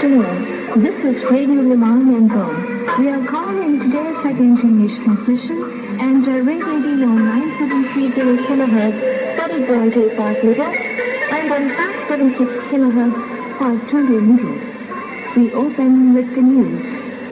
afternoon. This is Radio Limon and Go. We are calling today's second English transmission and radio D on 9730 kHz, 30.85 meters, and on 576 kHz, 520 meters. We open with the news.